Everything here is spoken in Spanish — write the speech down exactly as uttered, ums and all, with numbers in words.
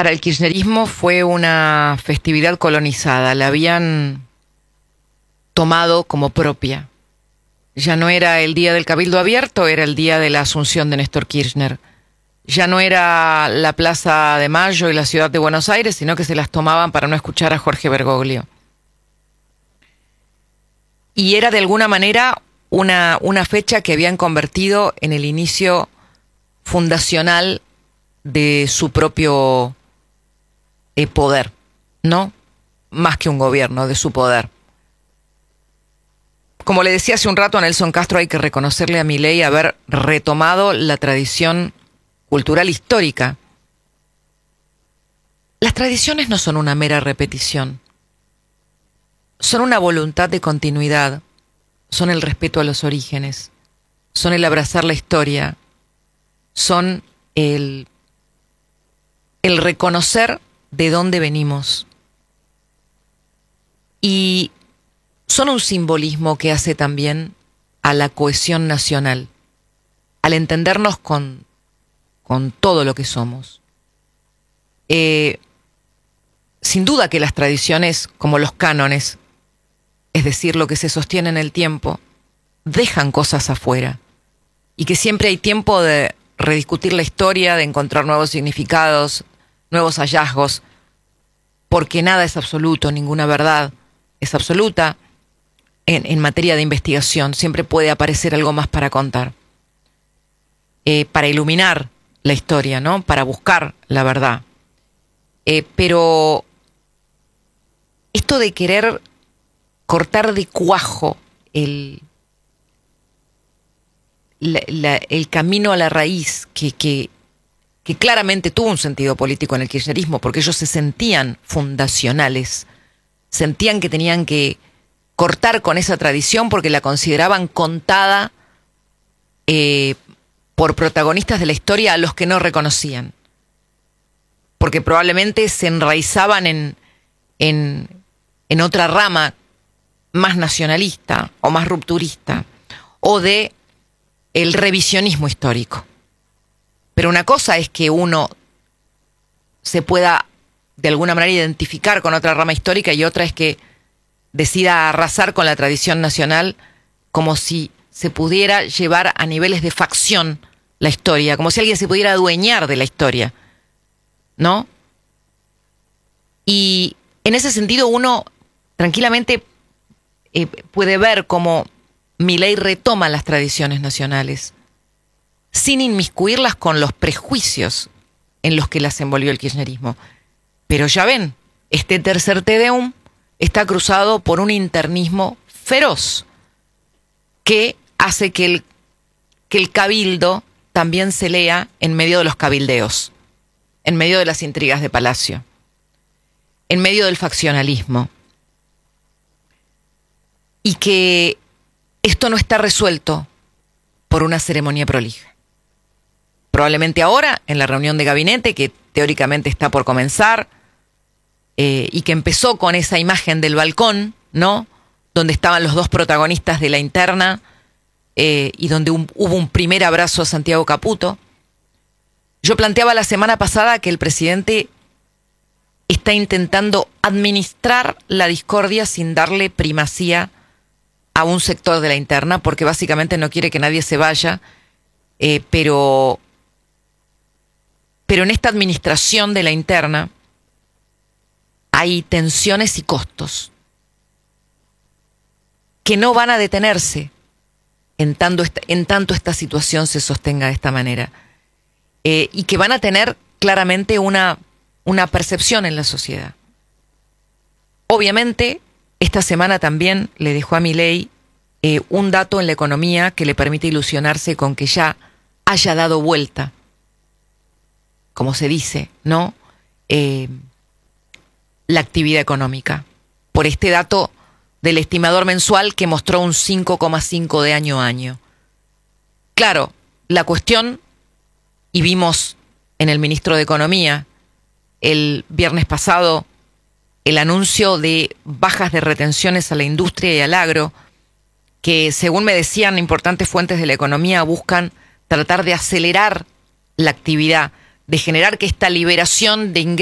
para el kirchnerismo fue una festividad colonizada, la habían tomado como propia. Ya no era el día del Cabildo Abierto, era el día de la asunción de Néstor Kirchner. Ya no era la Plaza de Mayo y la ciudad de Buenos Aires, sino que se las tomaban para no escuchar a Jorge Bergoglio. Y era de alguna manera una, una fecha que habían convertido en el inicio fundacional de su propio eh, poder, ¿no? Más que un gobierno, de su poder. Como le decía hace un rato a Nelson Castro, hay que reconocerle a Milei haber retomado la tradición cultural histórica. Las tradiciones no son una mera repetición, son una voluntad de continuidad, son el respeto a los orígenes, son el abrazar la historia, son el, el reconocer de dónde venimos. Y son un simbolismo que hace también a la cohesión nacional, al entendernos con, con todo lo que somos. Eh, sin duda que las tradiciones, como los cánones, es decir, lo que se sostiene en el tiempo, dejan cosas afuera. Y que siempre hay tiempo de rediscutir la historia, de encontrar nuevos significados, nuevos hallazgos, porque nada es absoluto, ninguna verdad es absoluta. En, en materia de investigación siempre puede aparecer algo más para contar, eh, para iluminar la historia, ¿no? Para buscar la verdad. Eh, pero esto de querer cortar de cuajo el, la, la, el camino a la raíz, que, que, que claramente tuvo un sentido político en el kirchnerismo, porque ellos se sentían fundacionales, sentían que tenían que cortar con esa tradición porque la consideraban contada eh, por protagonistas de la historia a los que no reconocían. Porque probablemente se enraizaban en, en, en otra rama más nacionalista o más rupturista o de el revisionismo histórico. Pero una cosa es que uno se pueda de alguna manera identificar con otra rama histórica y otra es que decida arrasar con la tradición nacional como si se pudiera llevar a niveles de facción la historia, como si alguien se pudiera adueñar de la historia, ¿no? Y en ese sentido uno tranquilamente eh, puede ver cómo Milei retoma las tradiciones nacionales sin inmiscuirlas con los prejuicios en los que las envolvió el kirchnerismo. Pero ya ven, este tercer Te Deum está cruzado por un internismo feroz que hace que el, que el cabildo también se lea en medio de los cabildeos, en medio de las intrigas de palacio, en medio del faccionalismo. Y que esto no está resuelto por una ceremonia prolija. Probablemente ahora, en la reunión de gabinete, que teóricamente está por comenzar, Eh, y que empezó con esa imagen del balcón, ¿no? Donde estaban los dos protagonistas de la interna eh, y donde un, hubo un primer abrazo a Santiago Caputo. Yo planteaba la semana pasada que el presidente está intentando administrar la discordia sin darle primacía a un sector de la interna, porque básicamente no quiere que nadie se vaya, eh, pero, pero en esta administración de la interna hay tensiones y costos que no van a detenerse en tanto esta, en tanto esta situación se sostenga de esta manera, eh, y que van a tener claramente una, una percepción en la sociedad. Obviamente, esta semana también le dejó a Milei eh, un dato en la economía que le permite ilusionarse con que ya haya dado vuelta, como se dice, ¿no? Eh, la actividad económica, por este dato del estimador mensual que mostró un cinco coma cinco de año a año. Claro, la cuestión, y vimos en el ministro de Economía el viernes pasado el anuncio de bajas de retenciones a la industria y al agro, que según me decían importantes fuentes de la economía buscan tratar de acelerar la actividad, de generar que esta liberación de ingresos